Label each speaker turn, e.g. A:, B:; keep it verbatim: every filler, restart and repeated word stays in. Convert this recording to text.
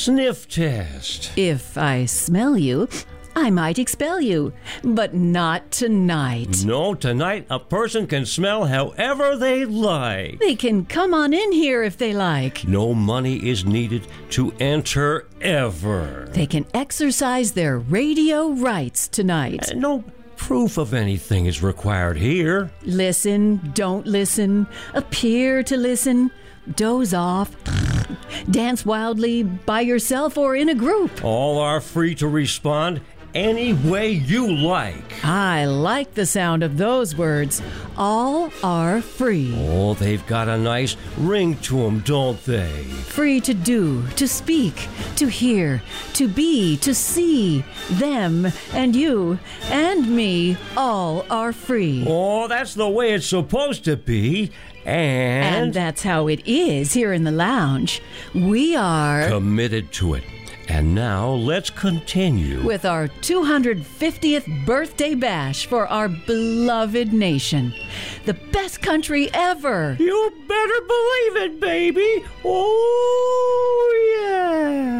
A: sniff test.
B: If I smell you, I might expel you, but not tonight.
A: No, tonight a person can smell however they like.
B: They can come on in here if they like.
A: No money is needed to enter ever.
B: They can exercise their radio rights tonight.
A: And no proof of anything is required here.
B: Listen, don't listen, appear to listen, doze off, dance wildly by yourself or in a group.
A: All are free to respond any way you like.
B: I like the sound of those words. All are free.
A: Oh, they've got a nice ring to them, don't they?
B: Free to do, to speak, to hear, to be, to see. Them and you and me all are free.
A: Oh, that's the way it's supposed to be. And,
B: And that's how it is here in the lounge. We are
A: committed to it. And now let's continue
B: with our two hundred fiftieth birthday bash for our beloved nation. The best country ever.
A: You better believe it, baby. Oh, yeah.